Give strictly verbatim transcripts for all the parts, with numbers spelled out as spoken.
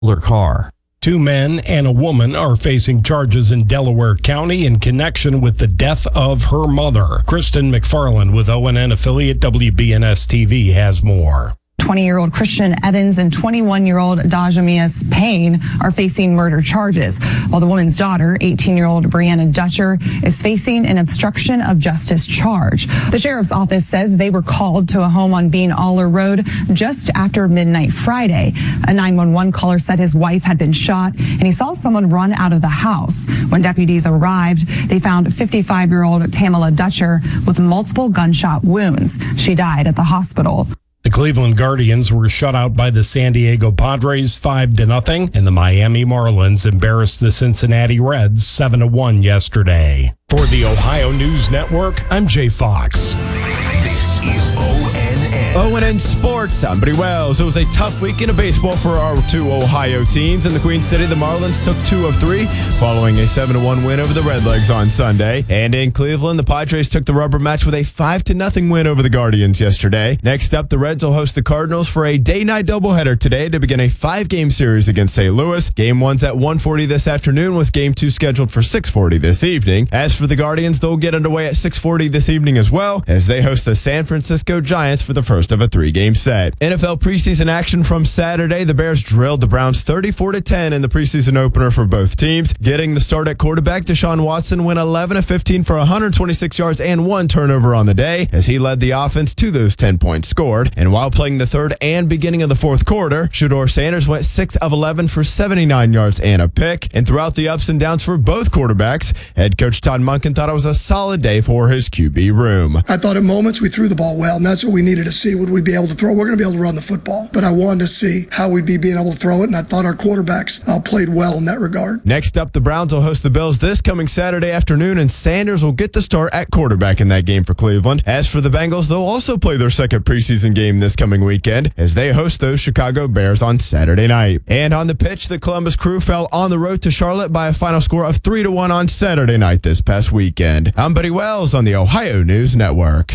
car. Two men and a woman are facing charges in Delaware County in connection with the death of her mother. Kristen McFarland with O N N affiliate W B N S T V has more. twenty-year-old Christian Evans and twenty-one-year-old Dajamias Payne are facing murder charges, while the woman's daughter, eighteen-year-old Brianna Dutcher, is facing an obstruction of justice charge. The sheriff's office says they were called to a home on Bean Aller Road just after midnight Friday. A nine one one caller said his wife had been shot and he saw someone run out of the house. When deputies arrived, they found fifty-five-year-old Tamala Dutcher with multiple gunshot wounds. She died at the hospital. The Cleveland Guardians were shut out by the San Diego Padres five to nothing, and the Miami Marlins embarrassed the Cincinnati Reds seven to one yesterday. For the Ohio News Network, I'm Jay Fox. This is O N N. O N N Sports, I'm Buddy Wells. It was a tough weekend of baseball for our two Ohio teams. In the Queen City, the Marlins took two of three, following a seven to one win over the Redlegs on Sunday. And in Cleveland, the Padres took the rubber match with a five to nothing win over the Guardians yesterday. Next up, the Reds will host the Cardinals for a day-night doubleheader today to begin a five-game series against Saint Louis. Game one's at one forty this afternoon, with game two scheduled for six forty this evening. As for the Guardians, they'll get underway at six forty this evening as well, as they host the San Francisco Giants for the first of a three-game set. N F L preseason action from Saturday. The Bears drilled the Browns thirty-four to ten in the preseason opener for both teams. Getting the start at quarterback, Deshaun Watson went eleven of fifteen for one hundred twenty-six yards and one turnover on the day, as he led the offense to those ten points scored. And while playing the third and beginning of the fourth quarter, Shedeur Sanders went six of eleven for seventy-nine yards and a pick. And throughout the ups and downs for both quarterbacks, head coach Todd Monken thought it was a solid day for his Q B room. I thought at moments we threw the ball well, and that's what we needed to see. Would we be able to throw? We're going to be able to run the football, but I wanted to see how we'd be being able to throw it, and I thought our quarterbacks uh, played well in that regard. Next up, the Browns will host the Bills this coming Saturday afternoon, and Sanders will get the start at quarterback in that game for Cleveland. As for the Bengals, they'll also play their second preseason game this coming weekend, as they host those Chicago Bears on Saturday night. And on the pitch, the Columbus Crew fell on the road to Charlotte by a final score of three to one on Saturday night this past weekend. I'm Buddy Wells on the Ohio News Network.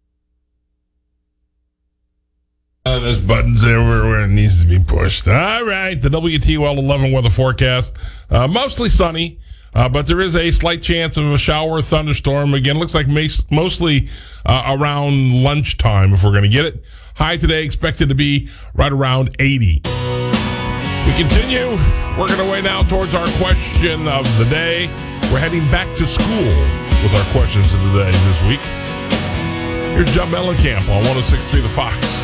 Uh, there's buttons everywhere it needs to be pushed. All right, the W T L eleven weather forecast. Uh, mostly sunny, uh, but there is a slight chance of a shower or thunderstorm. Again, looks like mas- mostly uh, around lunchtime if we're going to get it. High today expected to be right around eighty. We continue working our way now towards our question of the day. We're heading back to school with our questions of the day this week. Here's John Mellencamp on one oh six point three The Fox.